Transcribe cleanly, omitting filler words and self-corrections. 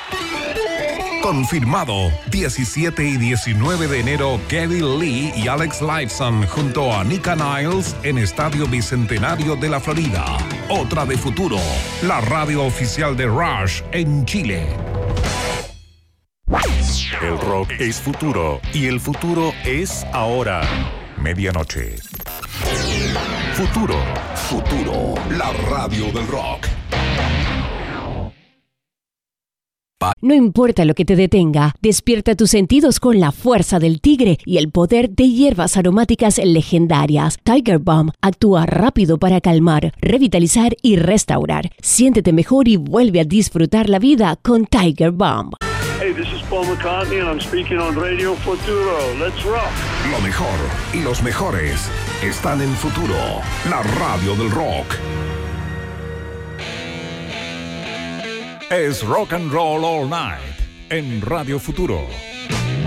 Confirmado, 17 y 19 de enero, Kevin Lee y Alex Lifeson junto a Nika Niles en Estadio Bicentenario de la Florida. Otra de Futuro, la radio oficial de Rush en Chile. El rock es futuro y el futuro es ahora. Medianoche. Futuro. Futuro, la radio del rock. No importa lo que te detenga, despierta tus sentidos con la fuerza del tigre y el poder de hierbas aromáticas legendarias. Tiger Balm actúa rápido para calmar, revitalizar y restaurar. Siéntete mejor y vuelve a disfrutar la vida con Tiger Balm. Hey, this is Paul McCartney and I'm speaking on Radio Futuro. Let's rock. Lo mejor y los mejores están en Futuro, la radio del rock. Es Rock and Roll All Night en Radio Futuro.